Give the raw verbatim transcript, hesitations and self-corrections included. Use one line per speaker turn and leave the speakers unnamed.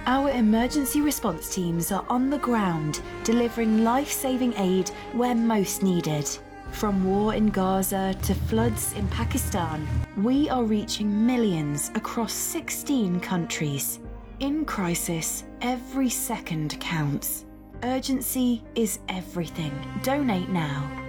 Our emergency response teams are on the ground, delivering life-saving aid where most needed. From war in Gaza to floods in Pakistan, we are reaching millions across sixteen countries. In crisis, every second counts. Urgency is everything. Donate now.